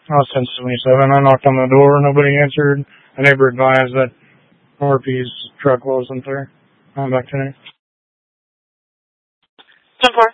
I was 1077. I knocked on the door. Nobody answered. A neighbor advised that RP's truck wasn't there. I'm back to you. 10-4.